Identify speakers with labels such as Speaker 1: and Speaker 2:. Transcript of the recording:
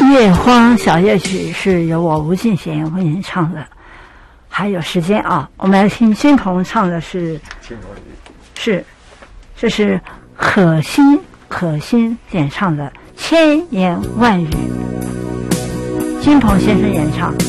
Speaker 1: 月荒小夜曲是由我吴敬贤为您唱的，还有时间啊，我们来听金鹏唱的是，这是可心演唱的《千言万语》，金鹏先生演唱。